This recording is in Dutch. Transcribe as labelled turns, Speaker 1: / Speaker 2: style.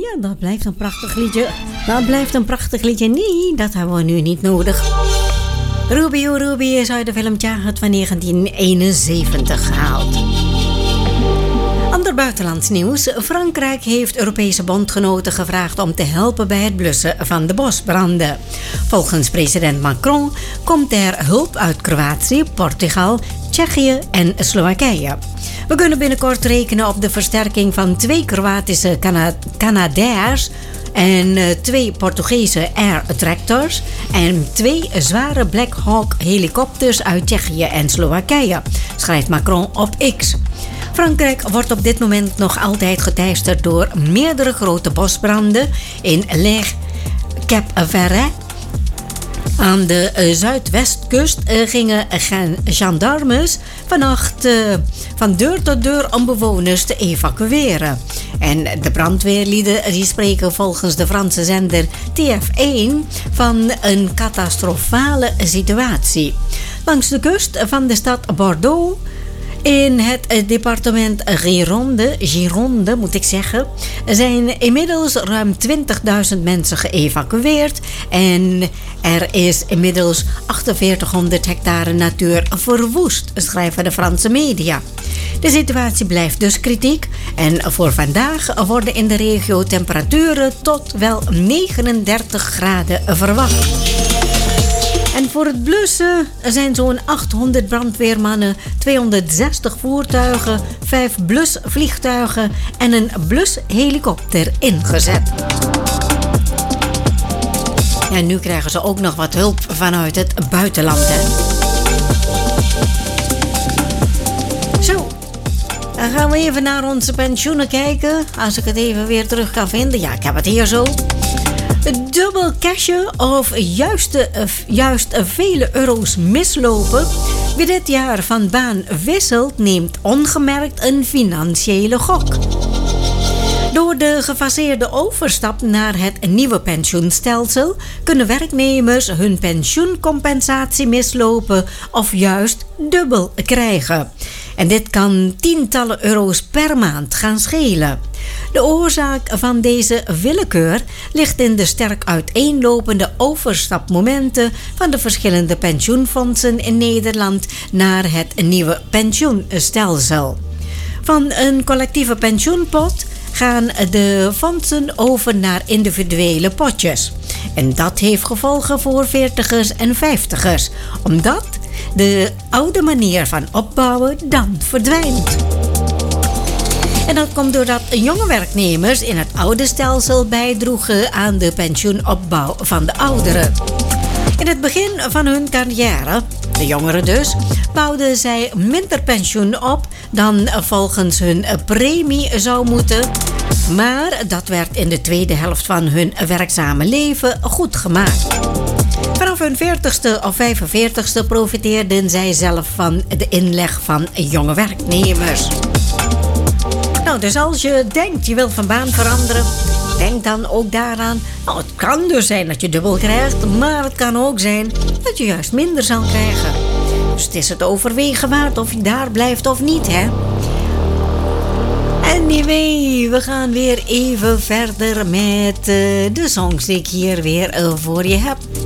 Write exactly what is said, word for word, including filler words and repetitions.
Speaker 1: Ja, dat blijft een prachtig liedje. Dat blijft een prachtig liedje. Nee, dat hebben we nu niet nodig. Ruby oh Ruby is uit de film Jaget van negentien eenenzeventig gehaald. Ander buitenlands nieuws. Frankrijk heeft Europese bondgenoten gevraagd om te helpen bij het blussen van de bosbranden. Volgens president Macron komt er hulp uit Kroatië, Portugal, Tsjechië en Slowakije. We kunnen binnenkort rekenen op de versterking van twee Kroatische Cana- Canadairs en uh, twee Portugese Air Tractors en twee zware Black Hawk helikopters uit Tsjechië en Slowakije, schrijft Macron op X. Frankrijk wordt op dit moment nog altijd geteisterd door meerdere grote bosbranden in Les Cap-Ferret. Aan de uh, zuidwestkust uh, gingen gendarmes vannacht uh, van deur tot deur om bewoners te evacueren. En de brandweerlieden die spreken volgens de Franse zender T F één van een catastrofale situatie. Langs de kust van de stad Bordeaux in het departement Gironde, Gironde moet ik zeggen, zijn inmiddels ruim twintigduizend mensen geëvacueerd en er is inmiddels achtenveertighonderd hectare natuur verwoest, schrijven de Franse media. De situatie blijft dus kritiek en voor vandaag worden in de regio temperaturen tot wel negenendertig graden verwacht. En voor het blussen zijn zo'n achthonderd brandweermannen, tweehonderdzestig voertuigen, vijf blusvliegtuigen en een blushelikopter ingezet. En nu krijgen ze ook nog wat hulp vanuit het buitenland. Hè? Zo, dan gaan we even naar onze pensioenen kijken. Als ik het even weer terug kan vinden. Ja, ik heb het hier zo. Dubbel cashen of juist, juist vele euro's mislopen. Wie dit jaar van baan wisselt, neemt ongemerkt een financiële gok. Door de gefaseerde overstap naar het nieuwe pensioenstelsel kunnen werknemers hun pensioencompensatie mislopen of juist dubbel krijgen. En dit kan tientallen euro's per maand gaan schelen. De oorzaak van deze willekeur ligt in de sterk uiteenlopende overstapmomenten van de verschillende pensioenfondsen in Nederland naar het nieuwe pensioenstelsel. Van een collectieve pensioenpot gaan de fondsen over naar individuele potjes. En dat heeft gevolgen voor veertigers en vijftigers, omdat de oude manier van opbouwen dan verdwijnt. En dat komt doordat jonge werknemers in het oude stelsel bijdroegen aan de pensioenopbouw van de ouderen. In het begin van hun carrière, de jongeren dus, bouwden zij minder pensioen op dan volgens hun premie zou moeten. Maar dat werd in de tweede helft van hun werkzame leven goed gemaakt. Vanaf hun veertigste of vijfenveertigste profiteerden zij zelf van de inleg van jonge werknemers. Nou, dus als je denkt je wil van baan veranderen, denk dan ook daaraan. Nou, het kan dus zijn dat je dubbel krijgt, maar het kan ook zijn dat je juist minder zal krijgen. Dus het is het overwegen waard of je daar blijft of niet, hè? Anyway, we gaan weer even verder met uh, de songs die ik hier weer uh, voor je heb.